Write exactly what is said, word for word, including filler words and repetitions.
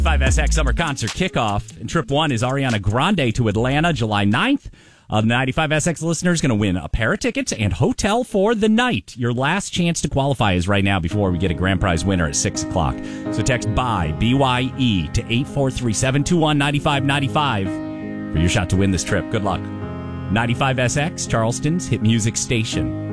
five S X Summer Concert Kickoff. And Trip one is Ariana Grande to Atlanta, July ninth. Uh, ninety-five S X listeners going to win a pair of tickets and hotel for the night. Your last chance to qualify is right now before we get a grand prize winner at six o'clock. So text BYE, B Y E, to eight four three, seven two one, nine five nine five for your shot to win this trip. Good luck. ninety-five S X, Charleston's hit music station.